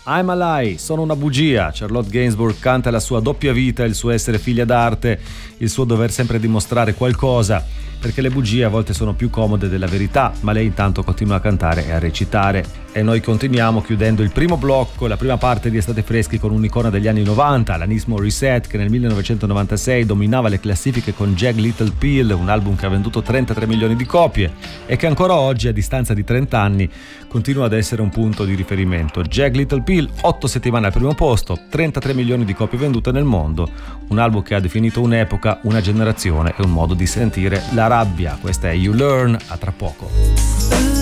I'm a Lie, sono una bugia. Charlotte Gainsbourg canta la sua doppia vita, il suo essere figlia d'arte, il suo dover sempre dimostrare qualcosa, perché le bugie a volte sono più comode della verità, ma lei intanto continua a cantare e a recitare. E noi continuiamo chiudendo il primo blocco, la prima parte di Estate Freschi, con un'icona degli anni 90, Alanis Morissette, che nel 1996 dominava le classifiche con Jag Little Pill, un album che ha venduto 33 milioni di copie e che ancora oggi, a distanza di 30 anni, continua ad essere un punto di riferimento. Jag Little Pill, 8 settimane al primo posto, 33 milioni di copie vendute nel mondo, un album che ha definito un'epoca, una generazione e un modo di sentire la rabbia. Questa è You Learn, a tra poco.